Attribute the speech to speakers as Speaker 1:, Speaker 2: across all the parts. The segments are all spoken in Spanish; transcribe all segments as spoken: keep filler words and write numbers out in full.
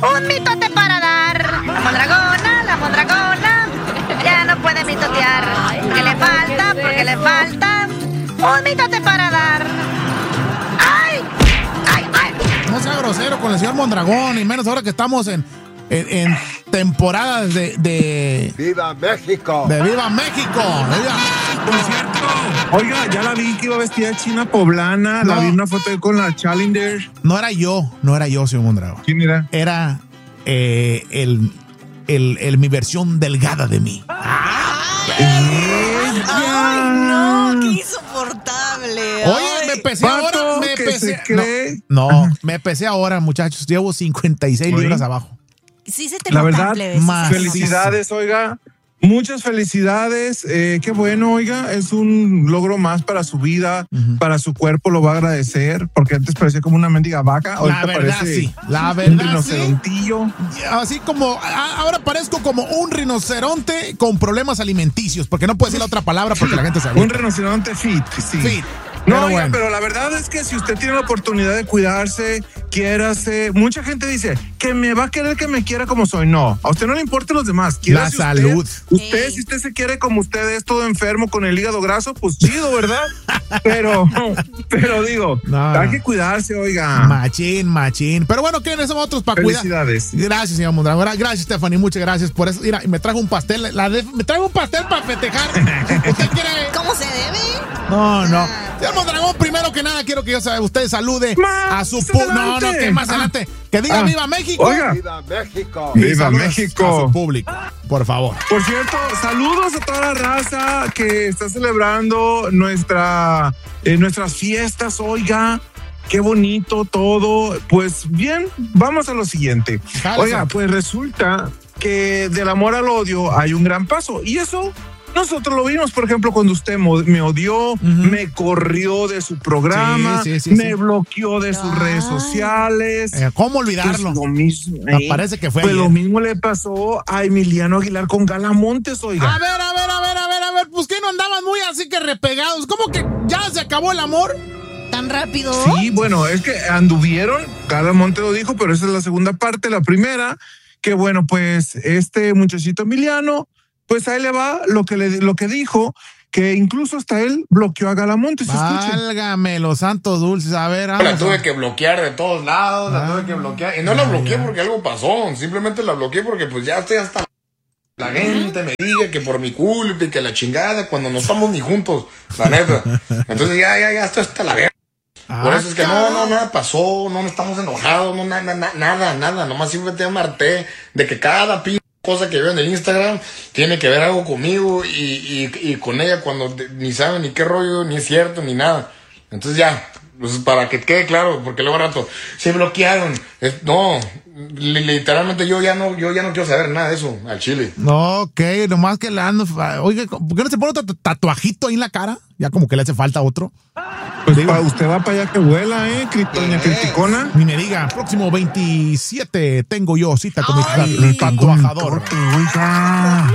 Speaker 1: Un mitote para dar. La mondragona, la mondragona ya no puede mitotear. ¿Qué le falta? Porque le falta un mitote para dar. ¡Ay! ¡Ay, ay!
Speaker 2: No sea grosero con el señor Mondragón, y menos ahora que estamos en, en, en temporada de, de...
Speaker 3: ¡Viva México!
Speaker 2: De Viva México. De Viva México.
Speaker 4: Por cierto, oiga, ya la vi que iba vestida de china poblana.
Speaker 2: No.
Speaker 4: La vi en una foto con la Challenger.
Speaker 2: No era yo, no era yo, señor Mondragón.
Speaker 4: ¿Quién era?
Speaker 2: Era eh, el, el, el, mi versión delgada de mí.
Speaker 4: ¡Ella!
Speaker 5: ¡Ay, no! ¡Qué insoportable!
Speaker 2: Oye,
Speaker 5: Ay.
Speaker 2: me pesé
Speaker 4: Vato
Speaker 2: ahora, me
Speaker 4: que
Speaker 2: pesé.
Speaker 4: se cree.
Speaker 2: No, no, me pesé ahora, muchachos. Llevo cincuenta y seis
Speaker 4: Oye.
Speaker 2: libras abajo.
Speaker 5: Sí se te
Speaker 4: La
Speaker 5: nota,
Speaker 4: verdad,
Speaker 5: plebe, sí
Speaker 2: más
Speaker 5: se te nota.
Speaker 4: Felicidades, oiga. Muchas felicidades. Eh, qué bueno, oiga. Es un logro más para su vida,
Speaker 2: Ujú.
Speaker 4: para su cuerpo. Lo va a agradecer porque antes parecía como una mendiga vaca. Ahorita
Speaker 2: La verdad,
Speaker 4: parece
Speaker 2: sí. La
Speaker 4: un
Speaker 2: verdad, sí.
Speaker 4: rinocerontillo.
Speaker 2: Así como a- ahora parezco como un rinoceronte con problemas alimenticios, porque no puedo decir la otra palabra porque la gente se
Speaker 4: Un
Speaker 2: agüita.
Speaker 4: rinoceronte fit, sí.
Speaker 2: Fit.
Speaker 4: No,
Speaker 2: Pero
Speaker 4: oiga,
Speaker 2: bueno.
Speaker 4: pero la verdad es que si usted tiene la oportunidad de cuidarse, quiérase. Mucha gente dice que me va a querer que me quiera como soy. No, a usted no le importan los demás. Quiérase
Speaker 2: La
Speaker 4: usted.
Speaker 2: salud.
Speaker 4: Usted,
Speaker 5: Sí.
Speaker 4: si usted se quiere como usted es todo enfermo con el hígado graso, pues chido, ¿verdad? pero, pero digo,
Speaker 2: No.
Speaker 4: hay que cuidarse, oiga.
Speaker 2: Machín, machín. Pero bueno, ¿quiénes somos otros para cuidar?
Speaker 4: Felicidades.
Speaker 2: Gracias, señor Mondragón. Gracias, Stephanie. Muchas gracias por eso. Mira, y me trajo un pastel. La de- me traigo un pastel para festejar. ¿Usted quiere?
Speaker 5: ¿Cómo se debe?
Speaker 2: No, no. Señor Mondragón, primero que nada, quiero que yo sa- usted salude
Speaker 4: Más
Speaker 2: a su pu- No, no,
Speaker 4: adelante.
Speaker 2: que más
Speaker 4: Ah.
Speaker 2: adelante. Que diga
Speaker 4: Ah.
Speaker 2: Viva México.
Speaker 4: Oiga,
Speaker 3: ¡Viva México!
Speaker 2: Y
Speaker 4: Viva
Speaker 2: saludos
Speaker 4: México.
Speaker 2: A su público, por favor.
Speaker 4: por cierto, saludos a toda la raza que está celebrando nuestra, eh, nuestras fiestas, oiga. Qué bonito todo. Pues bien, vamos a lo siguiente.
Speaker 2: Jálese.
Speaker 4: Oiga, pues resulta que del amor al odio hay un gran paso. Y eso nosotros lo vimos, por ejemplo, cuando usted mo- me odió, me corrió de su programa,
Speaker 2: Sí, sí, sí,
Speaker 4: me
Speaker 2: sí.
Speaker 4: bloqueó de sus
Speaker 5: Ay.
Speaker 4: redes sociales.
Speaker 2: Eh, ¿Cómo
Speaker 4: Pues
Speaker 2: olvidarlo?
Speaker 4: lo mismo,
Speaker 2: Me
Speaker 4: ¿eh?
Speaker 2: parece que fue
Speaker 4: Pues lo
Speaker 2: ayer.
Speaker 4: mismo le pasó a Emiliano Aguilar con Gala Montes, oiga.
Speaker 2: A ver, a ver, a ver, a ver, a ver. Pues que no andaban muy así que repegados. ¿Cómo que ya se acabó el amor?
Speaker 5: ¿Tan rápido?
Speaker 4: Sí, bueno, es que anduvieron, Gala Montes lo dijo, pero esa es la segunda parte. La primera, que bueno, pues este muchachito Emiliano, pues ahí le va lo que, le, lo que dijo, que incluso hasta él bloqueó a Gala Montes. Escuchen.
Speaker 2: Válgame los santos dulces. A ver,
Speaker 6: La
Speaker 2: vamos.
Speaker 6: tuve que bloquear de todos lados, la
Speaker 2: Ah.
Speaker 6: tuve que bloquear. Y no la bloqueé porque algo pasó, simplemente la bloqueé porque pues ya estoy hasta la gente me diga que por mi culpa y que la chingada cuando no estamos ni juntos, la neta. Entonces ya, ya, ya estoy hasta la verga. Por
Speaker 2: Ah,
Speaker 6: eso es que no, no, nada pasó, no estamos enojados, no, nada, nada, nada, nada. Nomás simplemente me harté de que cada pinche cosa que veo en el Instagram tiene que ver algo conmigo y, y, y con ella cuando de- ni sabe ni qué rollo, ni es cierto, ni nada. Entonces ya, pues para que quede claro, porque luego al rato se bloquearon. Es- no, li- literalmente yo ya no, yo ya no quiero saber nada de eso al chile.
Speaker 2: No, ok, nomás que le ando. Oiga, ¿por qué no se pone otro tatuajito ahí en la cara? Ya como que le hace falta otro.
Speaker 4: Pues pa- usted va para allá que vuela, ¿eh? Cri- Doña Criticona.
Speaker 2: Ni me diga, próximo veintisiete tengo yo cita con mi
Speaker 5: Ay.
Speaker 2: ta- tatuajador.
Speaker 4: Oiga.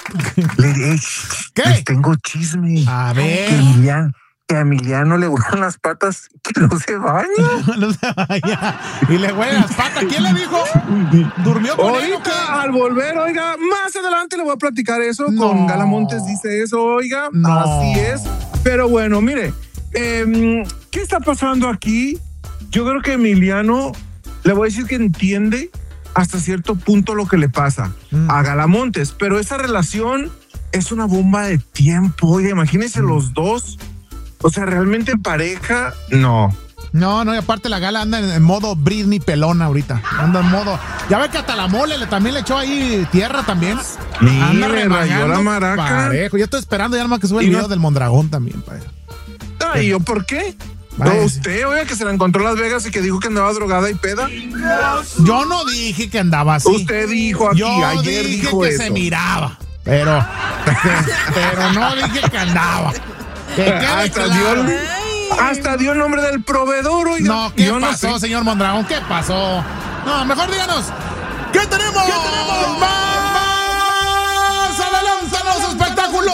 Speaker 4: Le- eh,
Speaker 2: ¿Qué?
Speaker 4: les tengo chisme.
Speaker 2: A
Speaker 4: Que
Speaker 2: ver.
Speaker 4: Emiliano, que a Emiliano le gustan las patas que no se baña.
Speaker 2: No se vaya. Y le huele las patas. ¿Quién le dijo? ¿Durmió con él o qué?
Speaker 4: Ahorita, al volver, oiga, más adelante le voy a platicar eso.
Speaker 2: No.
Speaker 4: Con Gala Montes dice eso, oiga.
Speaker 2: No.
Speaker 4: Así es. Pero bueno, mire, em, ¿qué está pasando aquí? Yo creo que Emiliano, le voy a decir que entiende hasta cierto punto lo que le pasa
Speaker 2: Mm.
Speaker 4: a Gala Montes, pero esa relación es una bomba de tiempo. Oiga, imagínense los dos. O sea, realmente en pareja, no.
Speaker 2: No, no, y aparte la Gala anda en, en modo Britney pelona ahorita. Anda en modo. Ya ve que hasta la mole le, también le echó ahí tierra también.
Speaker 4: Mire,
Speaker 2: anda
Speaker 4: rayó
Speaker 2: remangando
Speaker 4: la maraca.
Speaker 2: parejo. Ya estoy esperando ya nomás que sube el
Speaker 4: Y no-
Speaker 2: video del Mondragón también, padre.
Speaker 4: Ay, ¿yo por qué?
Speaker 2: Vaya,
Speaker 4: No,
Speaker 2: sí.
Speaker 4: usted, oiga, que se la encontró en Las Vegas y que dijo que andaba drogada y peda.
Speaker 2: Yo no dije que andaba así.
Speaker 4: Usted dijo aquí,
Speaker 2: Yo
Speaker 4: ayer
Speaker 2: dije
Speaker 4: dijo
Speaker 2: que
Speaker 4: eso.
Speaker 2: se miraba. Pero, pero no dije que andaba. Que quede
Speaker 4: Hasta
Speaker 2: claro.
Speaker 4: dio, hasta dio el nombre del proveedor, oiga.
Speaker 2: No, ¿qué
Speaker 4: Yo no
Speaker 2: pasó,
Speaker 4: sé.
Speaker 2: señor Mondragón? ¿Qué pasó? No, mejor díganos. ¿Qué tenemos? ¿Qué tenemos? ¡Más adelante los espectáculos!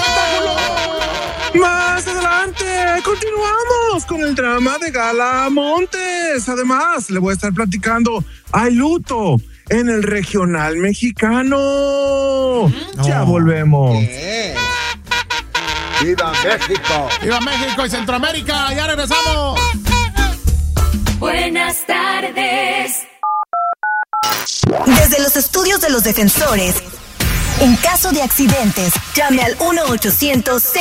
Speaker 4: Más adelante, continuamos con el drama de Gala Montes. Además, le voy a estar platicando. Hay luto en el regional mexicano.
Speaker 2: No.
Speaker 4: Ya volvemos.
Speaker 3: ¡Viva México!
Speaker 2: ¡Viva México y Centroamérica! ¡Ya regresamos!
Speaker 7: Buenas tardes.
Speaker 8: Desde los estudios de los defensores, en caso de accidentes, llame al uno ochocientos, seiscientos